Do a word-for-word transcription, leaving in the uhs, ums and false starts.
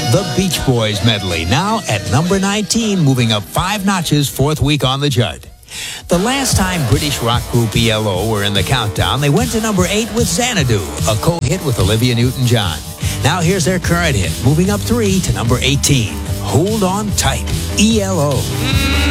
The Beach Boys medley, now at number nineteen, moving up five notches, fourth week on the chart. The last time British rock group E L O were in the countdown, they went to number eight with Xanadu, a co-hit with Olivia Newton-John. Now here's their current hit, moving up three to number eighteen. Hold On Tight, E L O.